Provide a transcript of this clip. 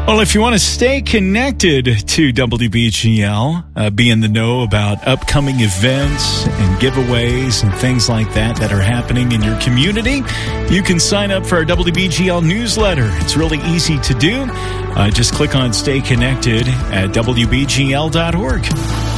Well, if you want to stay connected to WBGL, be in the know about upcoming events and giveaways and things like that are happening in your community, you can sign up for our WBGL newsletter. It's really easy to do. Just click on Stay Connected at WBGL.org.